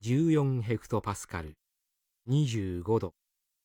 14ヘクトパスカル、25度。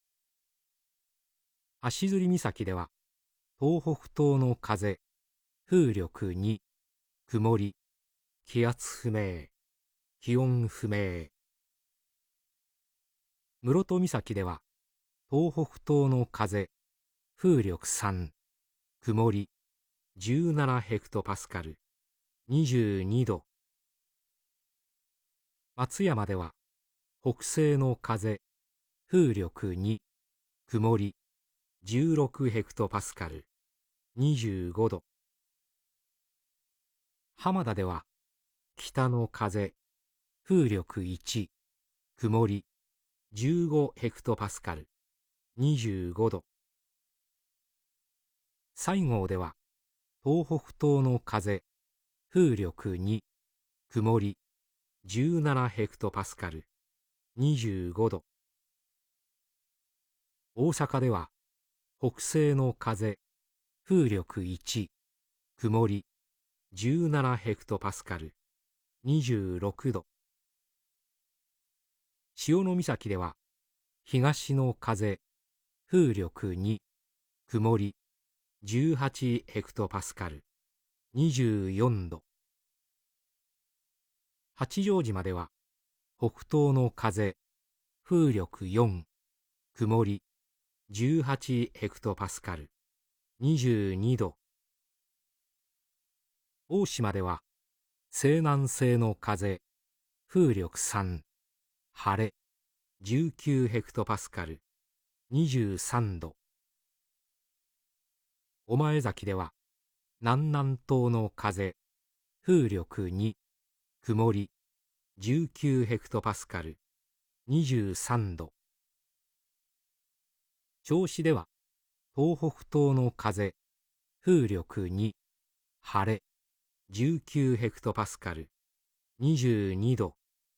足摺岬では、東北東の風、風力2、曇り、気圧不明、気温不明。室戸岬では、東北東の風、風力3、曇り、17ヘクトパスカル、22度。松山では、北西の風、風力2、曇り、16ヘクトパスカル、25度。浜田では、北の風、風力1、曇り、15ヘクトパスカル、25度。西郷では、東北東の風、風力2、曇り、17ヘクトパスカル、25度。大阪では、北西の風、風力1、曇り、17ヘクトパスカル、26度。潮岬では、東の風、風力2、曇り、18ヘクトパスカル、24度。八丈島では、北東の風、風力4、曇り、18ヘクトパスカル、22度。大島では、西南西の風、風力3、晴れ、19ヘクトパスカル、23度。御前崎では、南南東の風、風力2、曇り、19ヘクトパスカル、23度。銚子では、東北東の風、風力2、晴れ、19ヘクトパスカル、22度。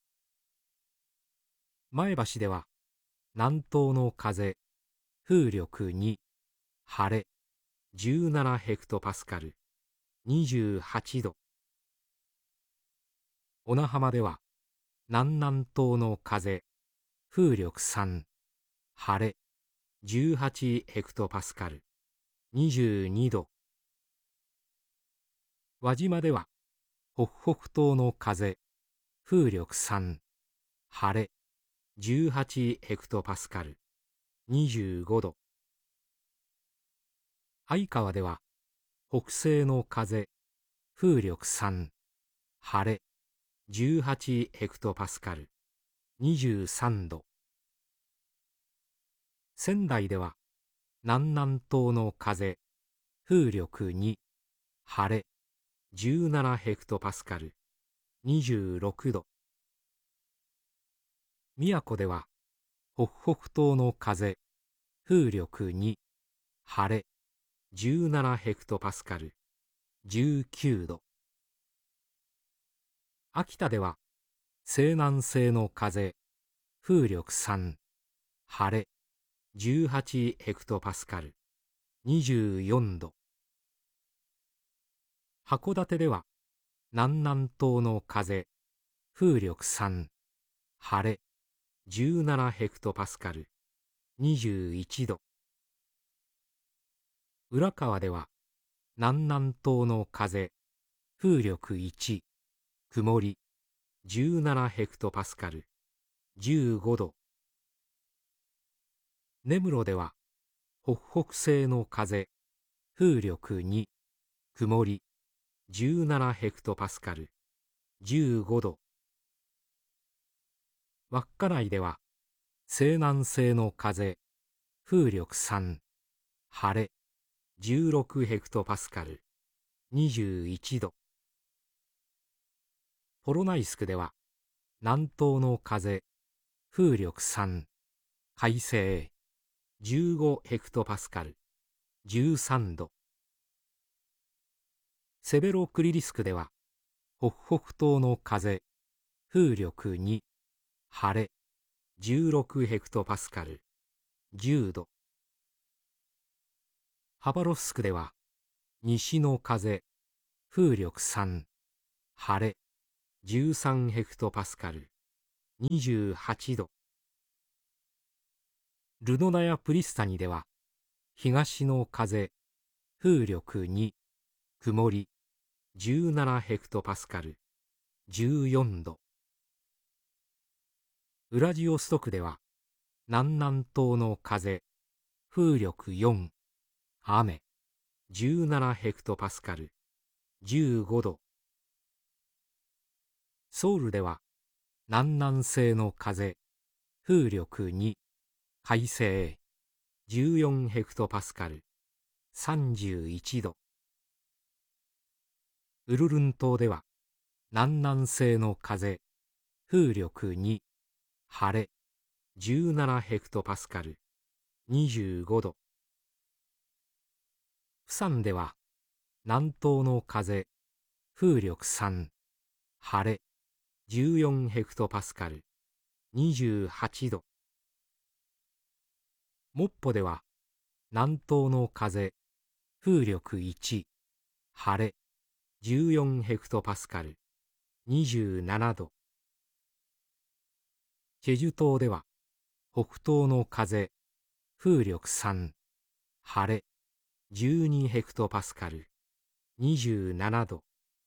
前橋では、南東の風、風力2、晴れ、17ヘクトパスカル、28度。小名浜では、南南東の風、風力3、晴れ、18ヘクトパスカル、22度。輪島では、北北東の風、風力3、晴れ、18ヘクトパスカル、25度。相川では、北西の風、風力3、晴れ、18ヘクトパスカル、23度。仙台では、南南東の風、風力2、晴れ、17ヘクトパスカル、26度。宮古では、北北東の風、風力2、晴れ、17ヘクトパスカル、19度。秋田では、西南西の風、風力3、晴れ、18ヘクトパスカル、24度。函館では、南南東の風、風力3、晴れ、17ヘクトパスカル、21度。浦河では、南南東の風、風力1、曇り、17ヘクトパスカル、15度。根室では、北北西の風、風力2、曇り、17ヘクトパスカル、15度。稚内では、西南西の風、風力3、晴れ、16ヘクトパスカル、21度。ポロナイスクでは、南東の風、風力3、快晴、15ヘクトパスカル、13度。セベロクリリスクでは、北北東の風、風力2、晴れ、16ヘクトパスカル、10度。ハバロフスクでは、西の風、風力3、晴れ、13ヘクトパスカル、 28度。ルドナやプリスタニでは、東の風、風力2、曇り、17ヘクトパスカル、14度。ウラジオストクでは、南南東の風、風力4、雨、17ヘクトパスカル、15度。ソウルでは、南南西の風、風力2、快晴、14ヘクトパスカル、31度。ウルルン島では、南南西の風、風力2、晴れ、17ヘクトパスカル、25度。プサンでは、南東の風、風力3、晴れ、14ヘクトパスカル、28度。モッポでは、南東の風、風力1、晴れ、14ヘクトパスカル、27度。チェジュ島では、北東の風、風力3、晴れ、12ヘクトパスカル、27度。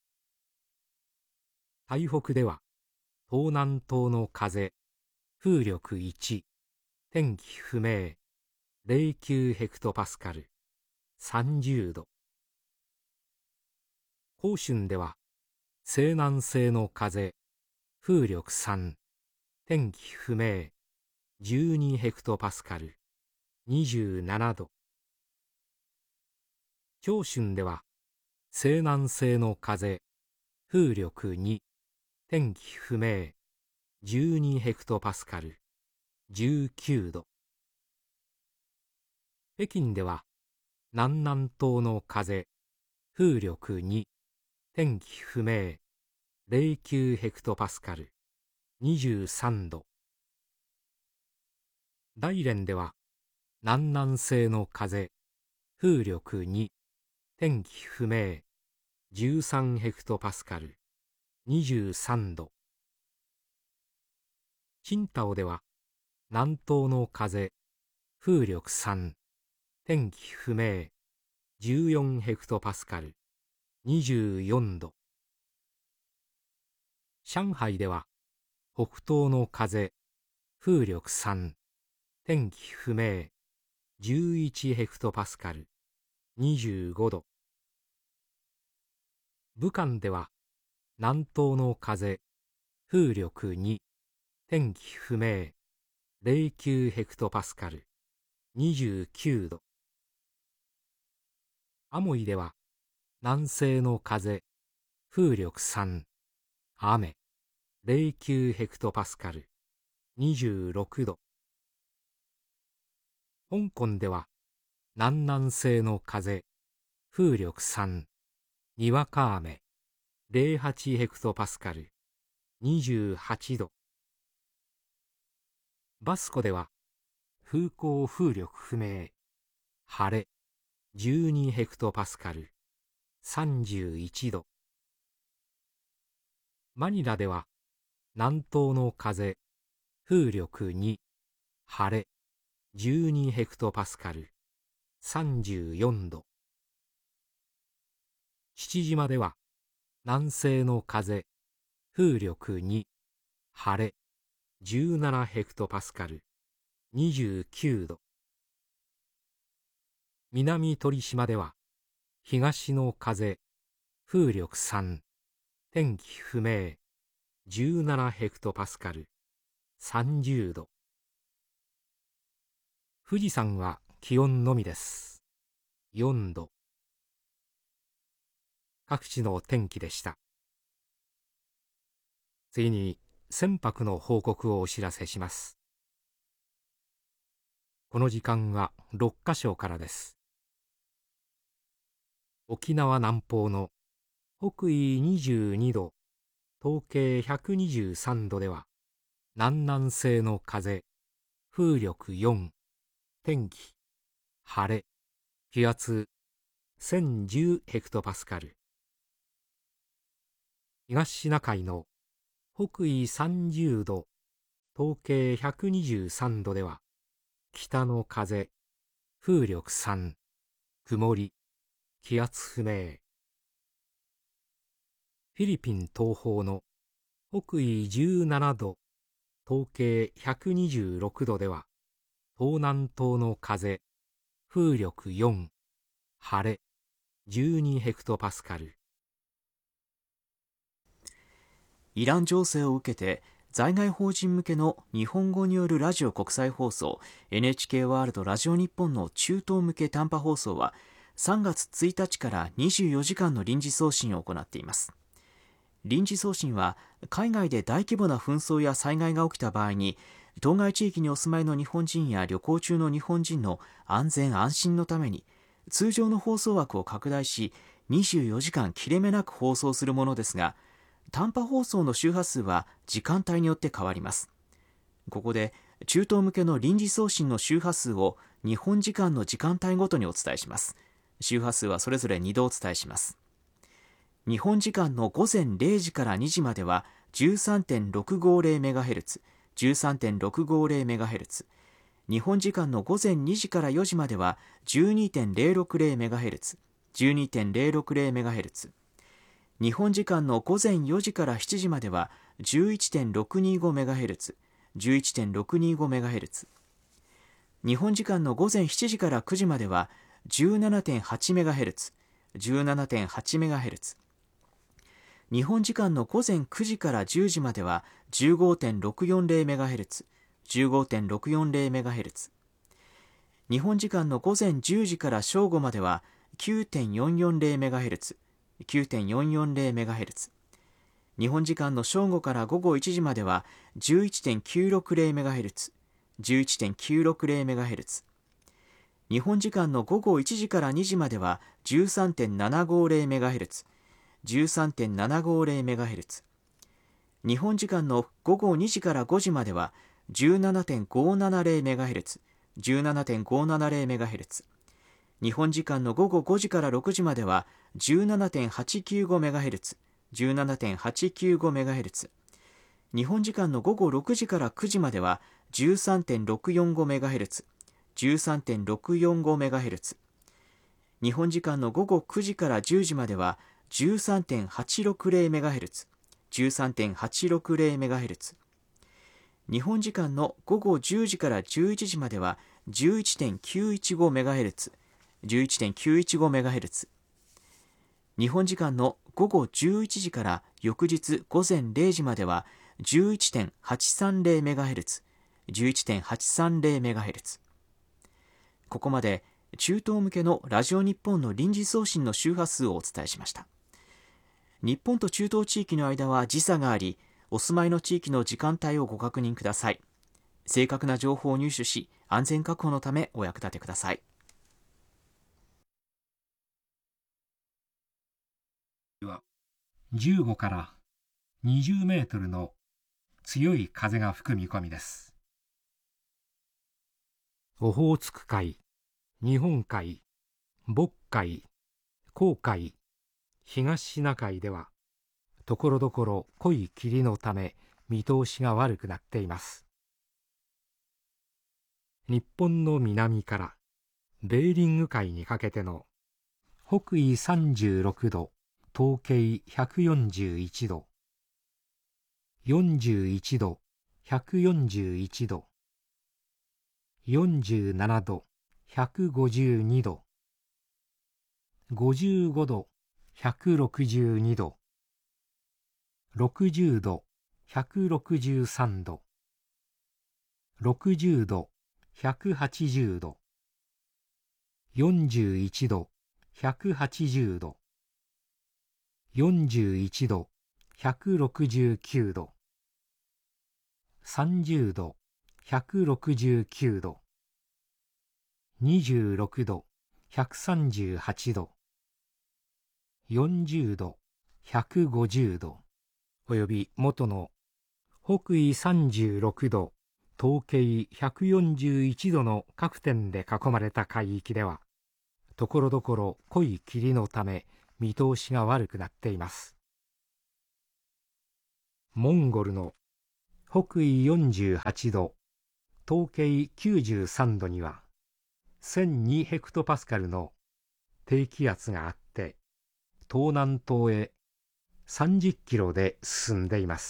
台北では、東南東の風、風力1、天気不明、09ヘクトパスカル、30度。広春では、西南西の風、風力3、天気不明、12ヘクトパスカル、27度。長春では、西南西の風、風力2、天気不明、12ヘクトパスカル、19度。北京では、南南東の風、風力2、天気不明、09ヘクトパスカル、23度。大連では、南南西の風、風力2、天気不明、13ヘクトパスカル、23度。青島では、南東の風、風力3、天気不明、14ヘクトパスカル、24度。上海では、北東の風、風力3、天気不明、11ヘクトパスカル、25度。武漢では、南東の風、風力2、天気不明、09ヘクトパスカル、29度。アモイでは、南西の風、風力3、雨、09ヘクトパスカル、26度。香港では、南南西の風、風力3、にわか雨、08ヘクトパスカル、28度。バスコでは、風向風力不明、晴れ、12ヘクトパスカル、31度。マニラでは、南東の風、風力2、晴れ、12ヘクトパスカル、34度。父島では、南西の風、風力2、晴れ、17ヘクトパスカル、29度。南鳥島では、東の風、風力3、天気不明、17ヘクトパスカル、30度。富士山は気温のみです。4度。各地の天気でした。次に船舶の報告をお知らせします。この時間は6カ所からです。沖縄南方の北緯22度、東経123度では、南南西の風、風力4、天気、晴れ、気圧、1010ヘクトパスカル。東シナ海の北緯30度、 東経123度では、北の風、風力3、曇り、気圧不明。フィリピン東方の北緯17度、東経126度では、東南東の風、風力4、晴れ、12ヘクトパスカル。 イラン情勢を受けて、在外邦人向けの日本語によるラジオ国際放送 NHK ワールドラジオ日本の中東向け短波放送は3月1日から24時間の臨時送信を行っています。臨時送信は海外で大規模な紛争や災害が起きた場合に当該地域にお住まいの日本人や旅行中の日本人の安全安心のために通常の放送枠を拡大し24時間切れ目なく放送するものですが、短波放送の周波数は時間帯によって変わります。ここで中東向けの臨時送信の周波数を日本時間の時間帯ごとにお伝えします。周波数はそれぞれ2度お伝えします。日本時間の午前0時から2時までは 13.650MHz、13.650MHz。日本時間の午前2時から4時までは 12.060MHz、12.060MHz。日本時間の午前4時から7時までは 11.625MHz、11.625MHz。日本時間の午前7時から9時までは 17.8MHz、17.8MHz。日本時間の午前9時から10時までは 15.640MHz、15.640MHz。日本時間の午前10時から正午までは 9.440MHz、9.440MHz。日本時間の正午から午後1時までは 11.960MHz、11.960MHz。日本時間の午後1時から2時までは 13.750MHz、13.750MHz。日本時間の午後2時から5時までは 17.570MHz、17.570MHz。日本時間の午後5時から6時までは 17.895MHz、17.895MHz。日本時間の午後6時から9時までは 13.645MHz、13.645MHz。日本時間の午後9時から10時までは 13.860MHz、13.860MHz。日本時間の午後10時から11時までは 11.915MHz、11.915MHz。日本時間の午後11時から翌日午前0時までは 11.830MHz、11.830MHz。ここまで中東向けのラジオ日本の臨時送信の周波数をお伝えしました。日本と中東地域の間は時差があり、お住まいの地域の時間帯をご確認ください。正確な情報を入手し、安全確保のためお役立てください。 15から20メートルの強い風が吹く見込みです。オホーツク海、日本海、渤海、黄海、東シナ海ではところどころ濃い霧のため見通しが悪くなっています。日本の南からベーリング海にかけての北緯36度、東経141度、41度、141度、47度、152度、55度、162度、60度、163度、60度、180度、41度、180度、41度、169度、30度、169度、26度、138度、40度、150度、および元の北緯36度、東経141度の各点で囲まれた海域では、ところどころ濃い霧のため見通しが悪くなっています。モンゴルの北緯48度、東経93度には1002ヘクトパスカルの低気圧があって、東南東へ30キロで進んでいます。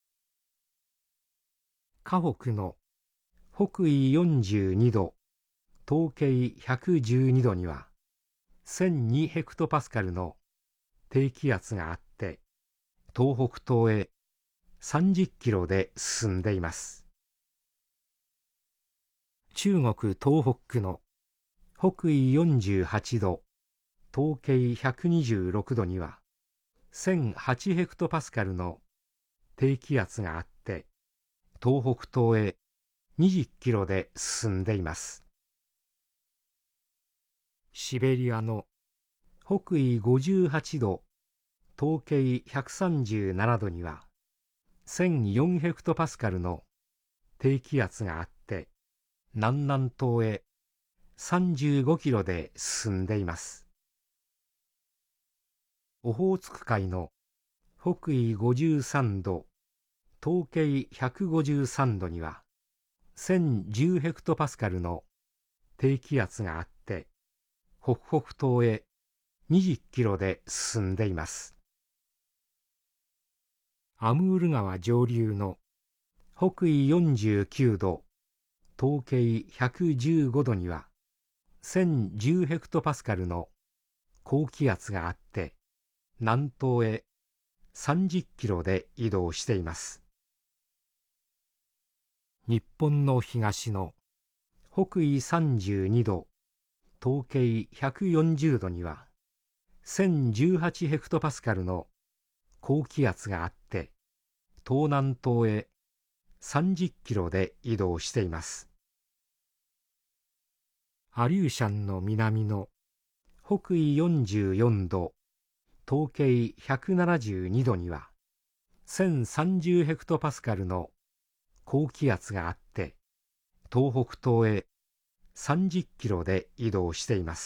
河北の北緯42度、東経112度には1002ヘクトパスカルの低気圧があって、東北東へ30キロで進んでいます。中国東北区の北緯48度、東経126度には1008ヘクトパスカルの低気圧があって、東北東へ20キロで進んでいます。シベリアの北緯58度、東経137度には1004ヘクトパスカルの低気圧があって、南南東へ35キロで進んでいます。オホーツク海の北緯53度、東経153度には1010ヘクトパスカルの低気圧があって、北北東へ20キロで進んでいます。アムール川上流の北緯49度、東経115度には1010ヘクトパスカルの高気圧があって、南東へ30キロで移動しています。日本の東の北緯32度、東経140度には1018ヘクトパスカルの高気圧があって、東南東へ30キロで移動しています。アリューシャンの南の北緯44度、東経172度には1030ヘクトパスカルの高気圧があって、東北東へ30キロで移動しています。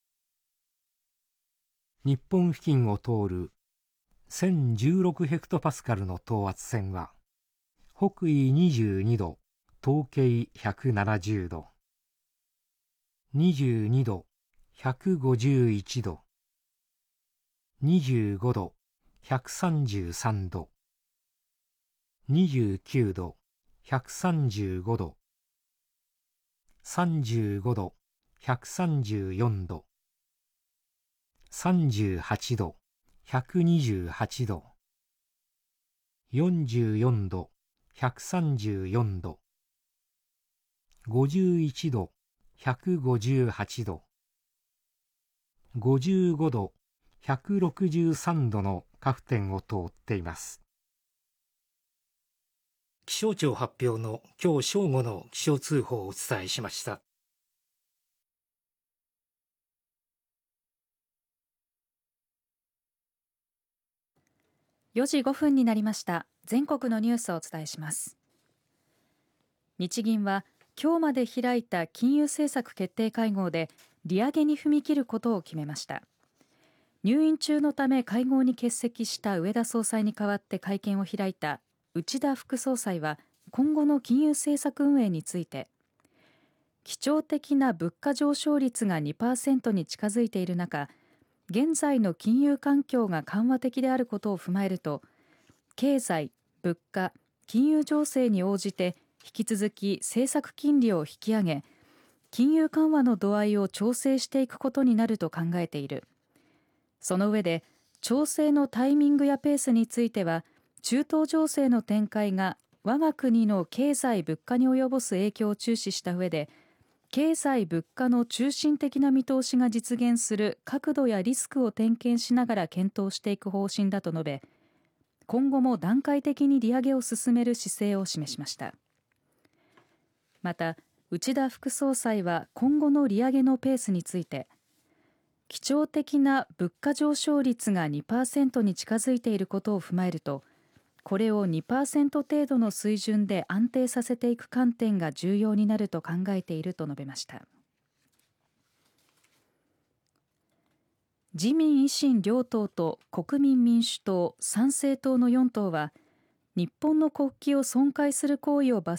日本付近を通る1016ヘクトパスカルの等圧線は、北緯22度、東経170度、22度、151度、25度、133度、29度、135度、35度、134度、38度、128度、44度、134度、51度、158度、55度、163度の各点を通っています。気象庁発表の今日正午の気象通報をお伝えしました。 4時5分になりました。全国のニュースをお伝えします。日銀は今日まで開いた金融政策決定会合で利上げに踏み切ることを決めました。入院中のため会合に欠席した植田総裁に代わって会見を開いた内田副総裁は今後の金融政策運営について、基調的な物価上昇率が 2% に近づいている中、現在の金融環境が緩和的であることを踏まえると、経済、物価、金融情勢に応じて引き続き政策金利を引き上げ、金融緩和の度合いを調整していくことになると考えている。その上で、調整のタイミングやペースについては、中東情勢の展開が我が国の経済・物価に及ぼす影響を注視した上で、経済・物価の中心的な見通しが実現する角度やリスクを点検しながら検討していく方針だと述べ、今後も段階的に利上げを進める姿勢を示しました。また、内田副総裁は今後の利上げのペースについて、基調的な物価上昇率が 2% に近づいていることを踏まえると、これを 2% 程度の水準で安定させていく観点が重要になると考えていると述べました。自民・維新両党と国民民主党、参政党の4党は日本の国旗を損壊する行為を罰